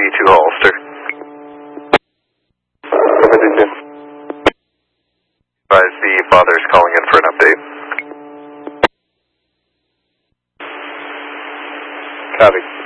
2 Hollister. Advise the father is calling in for an update. Copy.